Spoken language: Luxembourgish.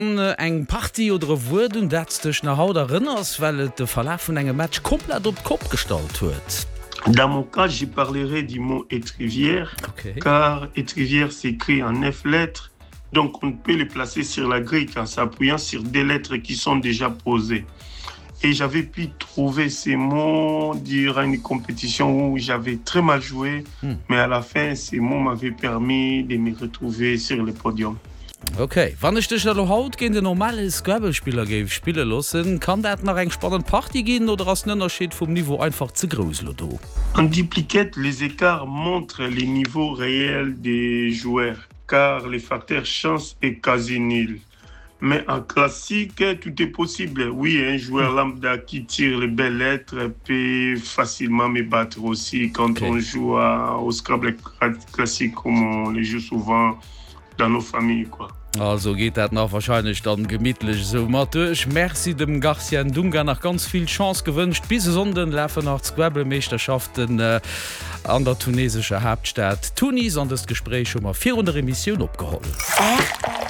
eng Party oder wurden datch nach Haut erinnerst, weil de Verlauf von engem Match komplett op Kopf gestaltet huet. Dans mon cas, je parlerai du mot étrivière, car étrivière s'écrit en 9 lettres, donc on peut les placer sur la grille en s'appuyant sur des lettres qui sont déjà posées. Et j'avais pu trouver ces mots durant une compétition où j'avais très mal joué, mais à la fin, ces mots m'avaient permis de me retrouver sur le podium. Okay, wann ich dich haut gehen de normale Scrabble-Spieler ge spiele lassen, kann dat nach eng spannend Party gehen oder as Unterschied vom Niveau einfach zu groß Lodo. En dupliquette, les écarts montrent les niveaux réels des joueurs, car les facteurs chance est quasi nul. Mais en classique, tout est possible. Oui, un joueur lambda qui tire les belles lettres peut facilement me battre aussi quand on joue au Scrabble classique comme on les joue souvent dans nos familles, quoi. Also geht dat nach wahrscheinlich dann gemidtlich so match. Merci dem Garcia Dunga nach ganz viel Chance gewünscht. Bis sonden läffen nach Scrabble-Meisterschaften an der tunesische Hauptstadt Tunis an das Gespräch schon mal 400 Emissionen abgeholt.